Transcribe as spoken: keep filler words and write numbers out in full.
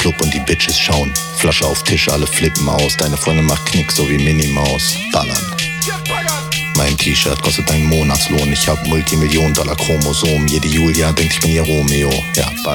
Club und die Bitches schauen. Flasche auf Tisch, alle flippen aus. Deine Freundin macht Knick, so wie Minnie Maus. Ballern. Mein T-Shirt kostet einen Monatslohn. Ich hab Multimillion-Dollar-Chromosom. Jede Julia denkt, ich bin ihr Romeo. Ja, ballern.